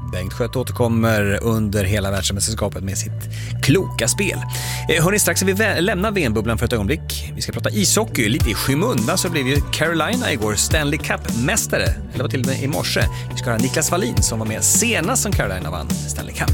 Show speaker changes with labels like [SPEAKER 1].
[SPEAKER 1] Bengt Sköt återkommer under hela världsmästerskapet med sitt kloka spel. Hörrni, strax är vi lämnar VM-bubblan för ett ögonblick. Vi ska prata ishockey. Lite i skymundan så blev ju Carolina igår Stanley Cup-mästare. Eller var till och med i morse. Vi ska höra Niklas Wallin som var med senast som Carolina vann Stanley Cup.